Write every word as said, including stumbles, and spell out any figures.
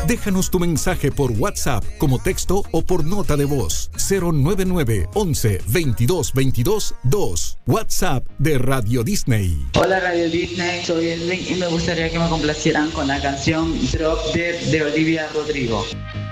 Déjanos tu mensaje por WhatsApp como texto o por nota de voz. cero nueve nueve once veintidós veintidós dos. WhatsApp de Radio Disney. Hola Radio Disney, soy Edwin y me gustaría que me complacieran con la canción Drop Dead de Olivia Rodrigo.